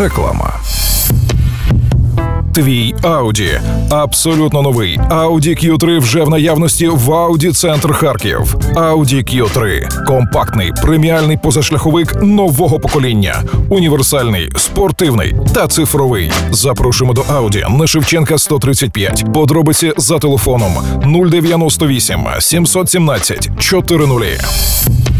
Реклама. Твій Audi. Абсолютно новий Audi Q3 вже в наявності в Audi Центр Харків. Audi Q3 – компактний, преміальний позашляховик нового покоління. Універсальний, спортивний та цифровий. Запрошуємо до Audi на Шевченка 135. Подробиці за телефоном 098 717 400.